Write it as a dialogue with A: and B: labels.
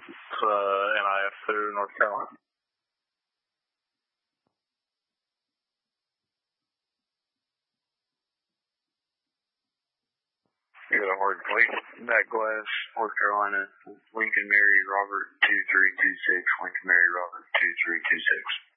A: NIF through North Carolina. You got a hard plate. Back glass, North Carolina. Lincoln Mary Robert 2326. Lincoln Mary Robert 2326.